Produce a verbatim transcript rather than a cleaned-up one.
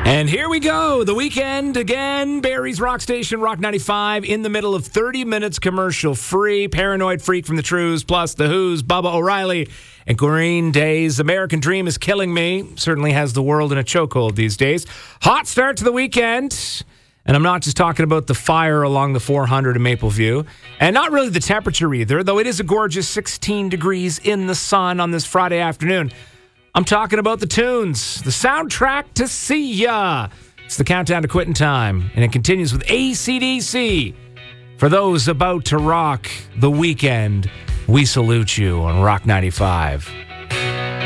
And here we go. The weekend again. Barrie's Rock Station, Rock ninety-five, in the middle of thirty minutes commercial free. Paranoid Freak from the Trews, plus The Who's, Bubba O'Reilly, and Green Day's American Dream is Killing Me. Certainly has the world in a chokehold these days. Hot start to the weekend. And I'm not just talking about the fire along the four hundred in Mapleview. And not really the temperature either, though it is a gorgeous sixteen degrees in the sun on this Friday afternoon. I'm talking about the tunes, the soundtrack to See Ya. It's the countdown to quitting time, and it continues with A C D C. For those about to rock the weekend, we salute you on Rock ninety-five.